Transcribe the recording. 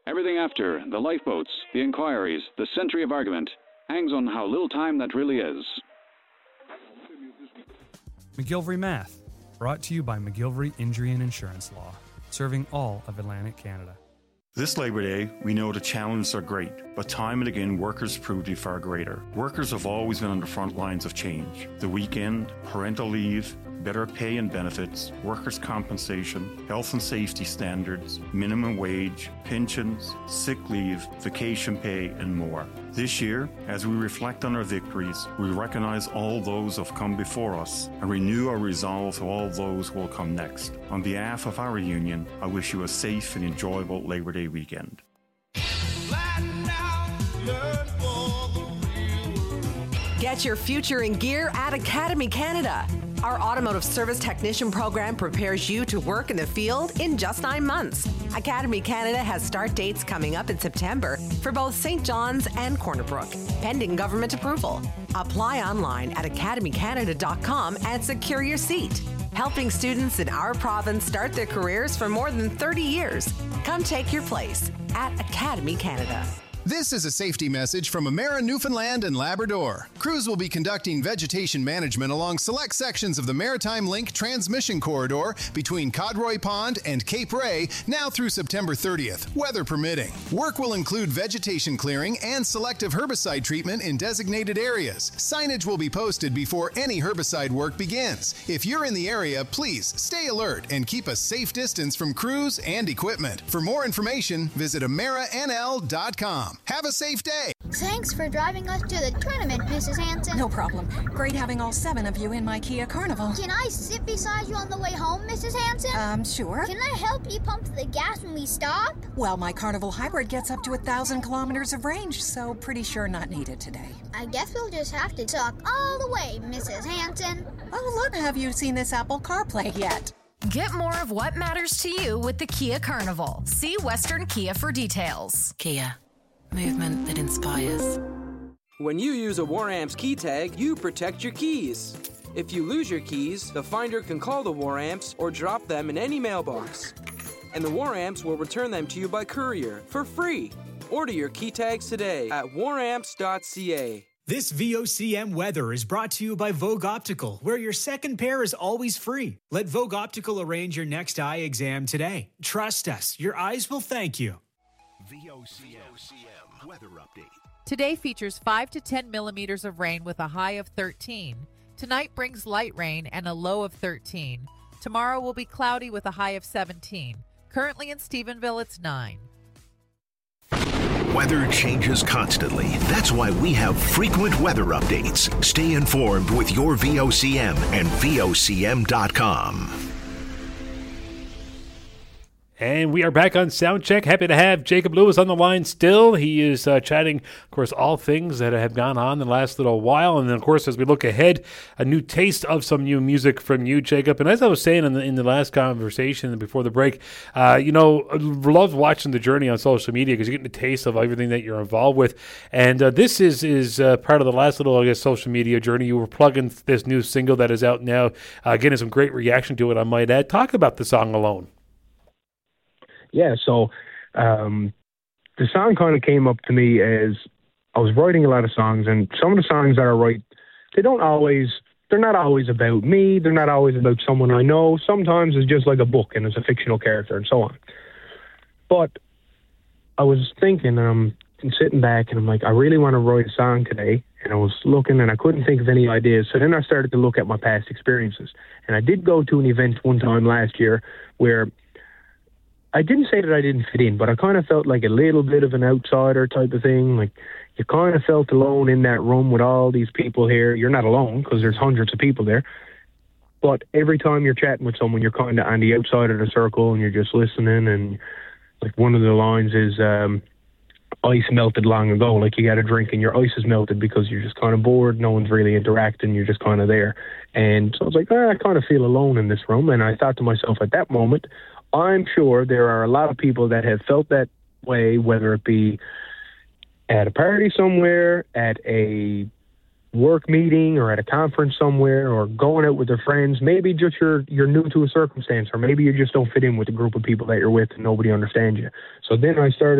Everything after, the lifeboats, the inquiries, the century of argument, hangs on how little time that really is. McGilvery Math, brought to you by McGilvery Injury and Insurance Law, serving all of Atlantic Canada. This Labour Day, we know the challenges are great, but time and again workers prove to be far greater. Workers have always been on the front lines of change. The weekend, parental leave, better pay and benefits, workers' compensation, health and safety standards, minimum wage, pensions, sick leave, vacation pay, and more. This year, as we reflect on our victories, we recognize all those who have come before us and renew our resolve to all those who will come next. On behalf of our union, I wish you a safe and enjoyable Labour Day weekend. Get your future in gear at Academy Canada. Our automotive service technician program prepares you to work in the field in just 9 months. Academy Canada has start dates coming up in September for both St. John's and Corner Brook, pending government approval. Apply online at academycanada.com and secure your seat. Helping students in our province start their careers for more than 30 years. Come take your place at Academy Canada. This is a safety message from Emera Newfoundland and Labrador. Crews will be conducting vegetation management along select sections of the Maritime Link transmission corridor between Codroy Pond and Cape Ray now through September 30th, weather permitting. Work will include vegetation clearing and selective herbicide treatment in designated areas. Signage will be posted before any herbicide work begins. If you're in the area, please stay alert and keep a safe distance from crews and equipment. For more information, visit AmeriNL.com. Have a safe day. Thanks for driving us to the tournament, Mrs. Hanson. No problem. Great having all 7 of you in my Kia Carnival. Can I sit beside you on the way home, Mrs. Hanson? Sure. Can I help you pump the gas when we stop? Well, my Carnival Hybrid gets up to 1,000 kilometers of range, so pretty sure not needed today. I guess we'll just have to talk all the way, Mrs. Hanson. Oh, look, have you seen this Apple CarPlay yet? Get more of what matters to you with the Kia Carnival. See Western Kia for details. Kia. Movement that inspires. When you use a War-Amps key tag, you protect your keys. If you lose your keys, the finder can call the War-Amps or drop them in any mailbox. And the War-Amps will return them to you by courier for free. Order your key tags today at waramps.ca. This VOCM weather is brought to you by Vogue Optical, where your second pair is always free. Let Vogue Optical arrange your next eye exam today. Trust us, your eyes will thank you. VOCM weather update. Today features 5 to 10 millimeters of rain with a high of 13. Tonight brings light rain and a low of 13. Tomorrow will be cloudy with a high of 17. Currently in Stephenville, it's 9. Weather changes constantly. That's why we have frequent weather updates. Stay informed with your VOCM and VOCM.com. And we are back on Soundcheck. Happy to have Jacob Lewis on the line still. He is chatting, of course, all things that have gone on in the last little while. And then, of course, as we look ahead, a new taste of some new music from you, Jacob. And as I was saying in the last conversation before the break, I love watching the journey on social media because you're getting a taste of everything that you're involved with. And this is part of the last little, social media journey. You were plugging this new single that is out now, getting some great reaction to it, I might add. Talk about the song Alone. Yeah, so the song kind of came up to me as I was writing a lot of songs, and some of the songs that I write, they're not always about me, they're not always about someone I know. Sometimes it's just like a book and it's a fictional character and so on. But I was thinking, and I'm sitting back and I'm like, I really want to write a song today, and I was looking and I couldn't think of any ideas. So then I started to look at my past experiences, and I did go to an event one time last year where I didn't say that I didn't fit in, but I kind of felt like a little bit of an outsider type of thing. Like, you kind of felt alone in that room with all these people here. You're not alone because there's hundreds of people there. But every time you're chatting with someone, you're kind of on the outside of the circle and you're just listening. And like one of the lines is, ice melted long ago. Like, you got a drink and your ice is melted because you're just kind of bored. No one's really interacting. You're just kind of there. And so I was like, I kind of feel alone in this room. And I thought to myself at that moment, I'm sure there are a lot of people that have felt that way, whether it be at a party somewhere, at a work meeting, or at a conference somewhere, or going out with their friends. Maybe just you're new to a circumstance, or maybe you just don't fit in with the group of people that you're with and nobody understands you. So then I started